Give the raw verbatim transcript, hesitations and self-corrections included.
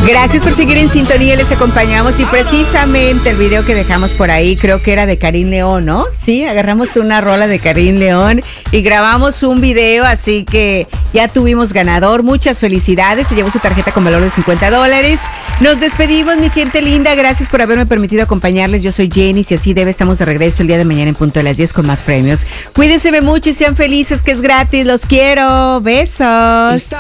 Gracias por seguir en sintonía, les acompañamos y precisamente el video que dejamos por ahí creo que era de Karim León, ¿no? Sí, agarramos una rola de Karim León y grabamos un video, así que ya tuvimos ganador. Muchas felicidades, se llevó su tarjeta con valor de cincuenta dólares. Nos despedimos, mi gente linda, gracias por haberme permitido acompañarles. Yo soy Jenny, si así debe, estamos de regreso el día de mañana en punto de las diez con más premios. Cuídense mucho y sean felices, que es gratis, los quiero, besos.